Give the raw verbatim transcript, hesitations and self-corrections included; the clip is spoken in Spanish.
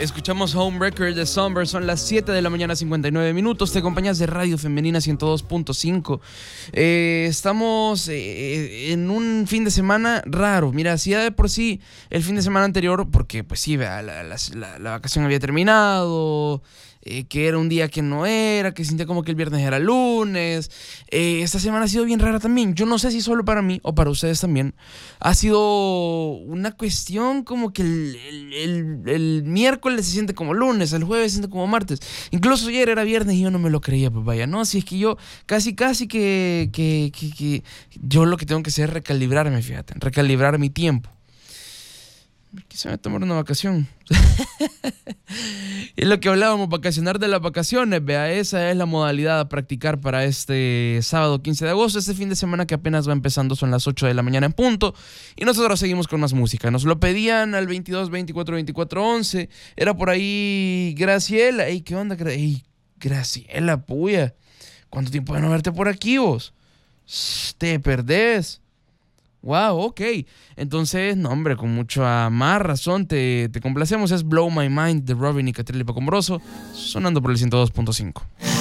Escuchamos Home Record de Somber. Son las siete de la mañana, cincuenta y nueve minutos. Te acompañas de Radio Femenina ciento dos punto cinco. Eh, estamos eh, en un fin de semana raro. Mira, si ya de por sí el fin de semana anterior, porque pues sí, la, la, la, la vacación había terminado, eh, que era un día que no era, que sentía como que el viernes era lunes. Eh, esta semana ha sido bien rara también. Yo no sé si solo para mí o para ustedes también. Ha sido una cuestión como que el, el, el, el miércoles se siente como lunes, el jueves se siente como martes. Incluso ayer era viernes y yo no me lo creía, pues vaya, no, si es que yo casi, casi que, que, que, que yo lo que tengo que hacer es recalibrarme, fíjate, recalibrar mi tiempo. Quizá me tomar una vacación. Es lo que hablábamos, vacacionar de las vacaciones. Vea, esa es la modalidad a practicar para este sábado quince de agosto. Este fin de semana que apenas va empezando, son las ocho de la mañana en punto. Y nosotros seguimos con más música. Nos lo pedían al veintidós, veinticuatro, veinticuatro, once. Era por ahí Graciela. Ey, ¿qué onda? Ey, Graciela, puya. ¿Cuánto tiempo de no verte por aquí vos? Shh, te perdés. Wow, ok. Entonces, no, hombre, con mucha más razón te, te complacemos. Es Blow My Mind de Robin y Catriel Pacombroso, sonando por el ciento dos punto cinco.